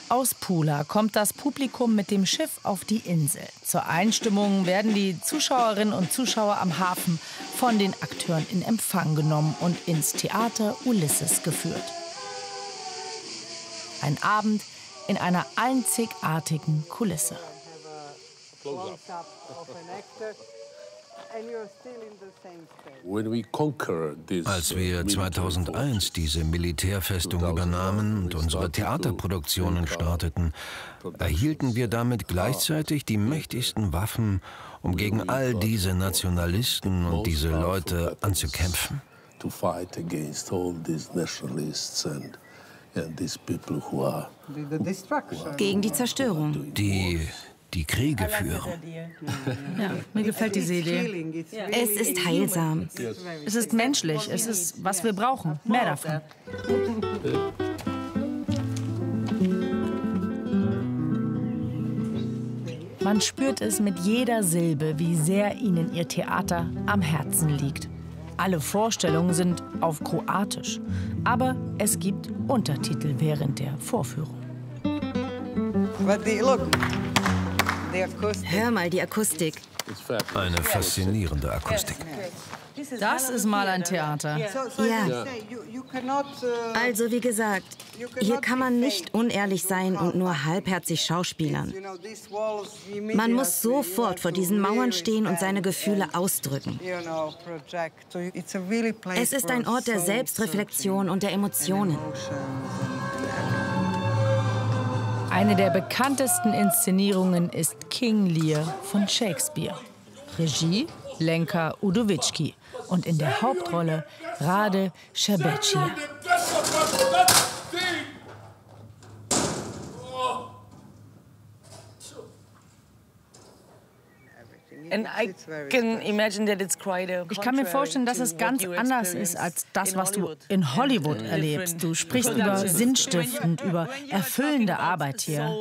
Aus Pula kommt das Publikum mit dem Schiff auf die Insel. Zur Einstimmung werden die Zuschauerinnen und Zuschauer am Hafen von den Akteuren in Empfang genommen und ins Theater Ulysses geführt. Ein Abend in einer einzigartigen Kulisse. Als wir 2001 diese Militärfestung übernahmen und unsere Theaterproduktionen starteten, erhielten wir damit gleichzeitig die mächtigsten Waffen, um gegen all diese Nationalisten und diese Leute anzukämpfen. Gegen die Zerstörung. Die Kriege führen. Ja, mir gefällt diese Idee. Es ist heilsam. Es ist menschlich, es ist, was wir brauchen. Mehr davon. Man spürt es mit jeder Silbe, wie sehr ihnen ihr Theater am Herzen liegt. Alle Vorstellungen sind auf Kroatisch, aber es gibt Untertitel während der Vorführung. Hör mal die Akustik. Eine faszinierende Akustik. Das ist mal ein Theater. Ja. Also wie gesagt, hier kann man nicht unehrlich sein und nur halbherzig schauspielern. Man muss sofort vor diesen Mauern stehen und seine Gefühle ausdrücken. Es ist ein Ort der Selbstreflexion und der Emotionen. Eine der bekanntesten Inszenierungen ist King Lear von Shakespeare. Regie Lenka Udovicki und in der Hauptrolle Rade Šerbedžija. Ich kann mir vorstellen, dass es ganz anders ist als das, was du in Hollywood erlebst. Du sprichst über sinnstiftend, über erfüllende Arbeit hier.